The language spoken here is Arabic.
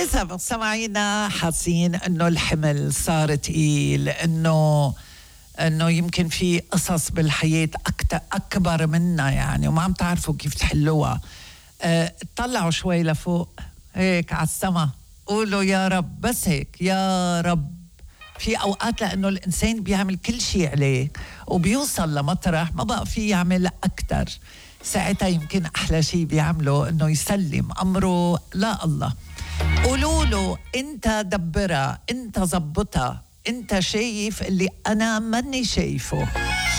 إذا مستمعينا حاسين إنه الحمل صار تقيل، إنه يمكن في قصص بالحياة أكبر منا يعني وما عم تعرفوا كيف تحلوها، اطلعوا شوي لفوق هيك على السما، قولوا يا رب، بس هيك يا رب. في أوقات لأنه الإنسان بيعمل كل شيء عليه وبيوصل لمطرح ما بقى فيه يعمل أكتر، ساعتها يمكن أحلى شيء بيعمله إنه يسلم أمره لا الله. قولوا له أنت دبرها، أنت زبطها، أنت شايف اللي أنا ماني شايفه.